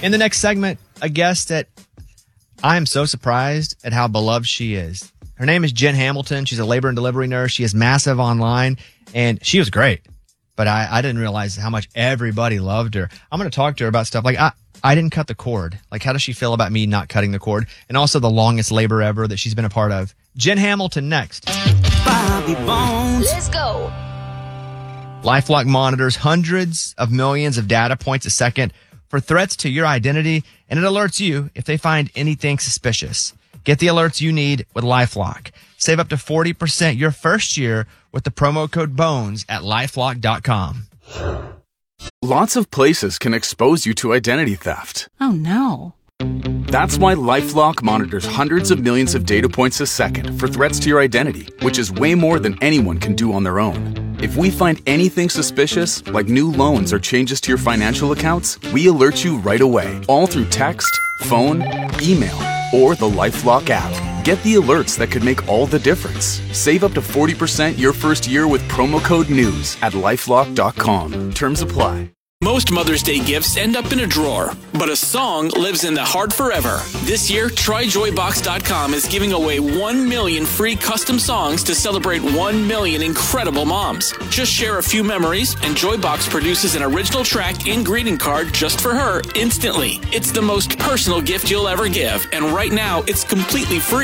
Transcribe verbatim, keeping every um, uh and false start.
In the next segment, a guest that I am so surprised at how beloved she is. Her name is Jen Hamilton. She's a labor and delivery nurse. She is massive online, and she was great. But I, I didn't realize how much everybody loved her. I'm going to talk to her about stuff like, I, I didn't cut the cord. Like, how does she feel about me not cutting the cord? And also the longest labor ever that she's been a part of. Jen Hamilton next. Bobby Bones. Let's go. LifeLock monitors hundreds of millions of data points a second for threats to your identity, and it alerts you if they find anything suspicious. Get the alerts you need with LifeLock. Save up to forty percent your first year with the promo code BONES at lifelock dot com. Lots of places can expose you to identity theft. Oh, no. That's why LifeLock monitors hundreds of millions of data points a second for threats to your identity, which is way more than anyone can do on their own. If we find anything suspicious, like new loans or changes to your financial accounts, we alert you right away, all through text, phone, email, or the LifeLock app. Get the alerts that could make all the difference. Save up to forty percent your first year with promo code NEWS at lifelock dot com. Terms apply. Most Mother's Day gifts end up in a drawer, but a song lives in the heart forever. This year, try joy box dot com is giving away one million free custom songs to celebrate one million incredible moms. Just share a few memories, and Joybox produces an original track and greeting card just for her instantly. It's the most personal gift you'll ever give, and right now, it's completely free.